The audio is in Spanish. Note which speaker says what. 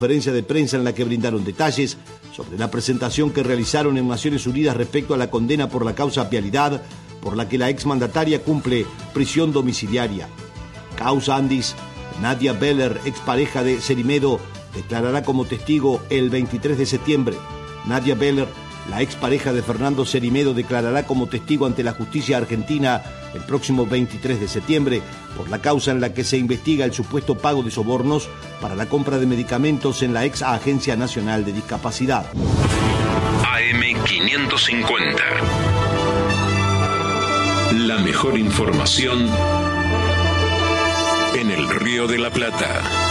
Speaker 1: Conferencia de prensa en la que brindaron detalles sobre la presentación que realizaron en Naciones Unidas respecto a la condena por la causa Pialidad, por la que la exmandataria cumple prisión domiciliaria. Causa Andis, Nadia Beller, expareja de Cerimedo, declarará como testigo el 23 de septiembre. Nadia Beller, la expareja de Fernando Cerimedo, declarará como testigo ante la justicia argentina el próximo 23 de septiembre por la causa en la que se investiga el supuesto pago de sobornos para la compra de medicamentos en la ex Agencia Nacional de Discapacidad.
Speaker 2: AM550. La mejor información en el Río de la Plata.